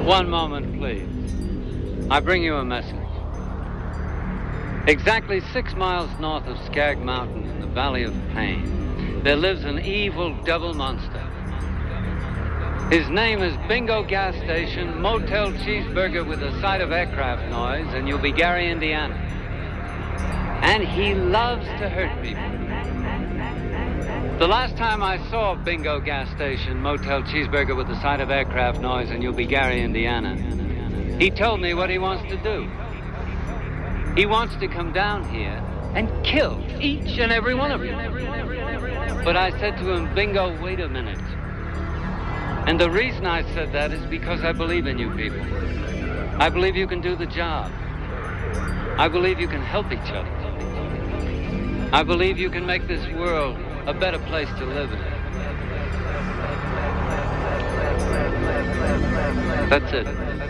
One moment, please. I bring you a message. Exactly 6 miles north of Skag Mountain in the Valley of Pain, there lives an evil devil monster. His name is Bingo Gas Station, Motel Cheeseburger with a side of aircraft noise, and you'll be Gary, Indiana. And he loves to hurt people. The last time I saw Bingo Gas Station, Motel Cheeseburger with a side of aircraft noise, and you'll be Gary, Indiana, he told me what he wants to do. He wants to come down here and kill each and every one of you. But I said to him, Bingo, wait a minute. And the reason I said that is because I believe in you people. I believe you can do the job. I believe you can help each other. I believe you can make this world a better place to live in. That's it.